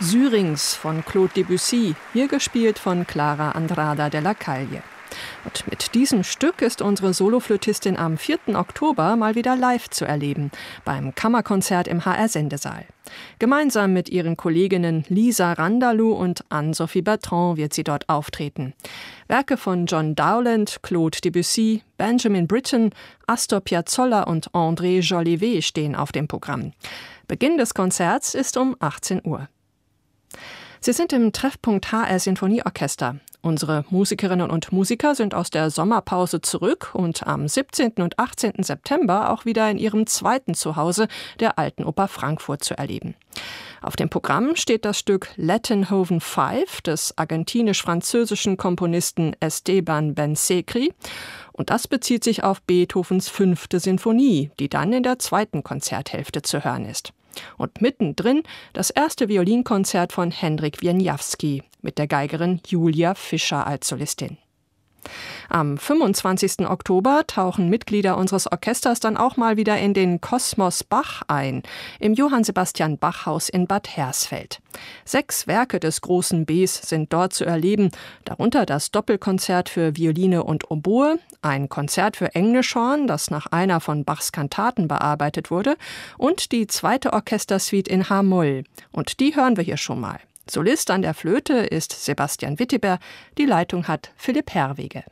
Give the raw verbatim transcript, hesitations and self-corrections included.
Syrinx von Claude Debussy, hier gespielt von Clara Andrada de la Calle. Und mit diesem Stück ist unsere Soloflötistin am vierten Oktober mal wieder live zu erleben, beim Kammerkonzert im H R-Sendesaal. Gemeinsam mit ihren Kolleginnen Lisa Randalou und Anne-Sophie Bertrand wird sie dort auftreten. Werke von John Dowland, Claude Debussy, Benjamin Britten, Astor Piazzolla und André Jolivet stehen auf dem Programm. Beginn des Konzerts ist um achtzehn Uhr. Sie sind im Treffpunkt H R Sinfonieorchester. Unsere Musikerinnen und Musiker sind aus der Sommerpause zurück und am siebzehnten und achtzehnten September auch wieder in ihrem zweiten Zuhause, der Alten Oper Frankfurt, zu erleben. Auf dem Programm steht das Stück Lettenhoven fünf des argentinisch-französischen Komponisten Esteban Bensekri. Und das bezieht sich auf Beethovens fünfte Sinfonie, die dann in der zweiten Konzerthälfte zu hören ist. Und mittendrin das erste Violinkonzert von Henryk Wieniawski mit der Geigerin Julia Fischer als Solistin. Am fünfundzwanzigsten Oktober tauchen Mitglieder unseres Orchesters dann auch mal wieder in den Kosmos Bach ein, im Johann Sebastian Bach Haus in Bad Hersfeld. Sechs Werke des großen Bs sind dort zu erleben, darunter das Doppelkonzert für Violine und Oboe, ein Konzert für Englischhorn, das nach einer von Bachs Kantaten bearbeitet wurde, und die zweite Orchestersuite in H-Moll. Und die hören wir hier schon mal. Solist an der Flöte ist Sebastian Witteber, die Leitung hat Philipp Herwege.